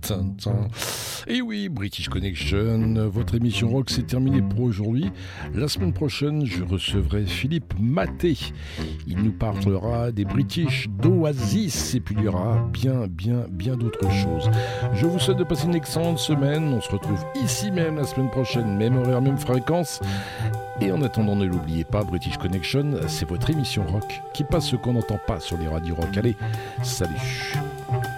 Tintin. Et oui, British Connection, votre émission rock c'est terminé pour aujourd'hui. La semaine prochaine, je recevrai Philippe Maté. Il nous parlera des British, d'Oasis et puis il y aura bien d'autres choses. Je vous souhaite de passer une excellente semaine. On se retrouve ici même la semaine prochaine, même horaire, même fréquence. Et en attendant, ne l'oubliez pas, British Connection, c'est votre émission rock qui passe ce qu'on n'entend pas sur les radios rock. Allez, salut!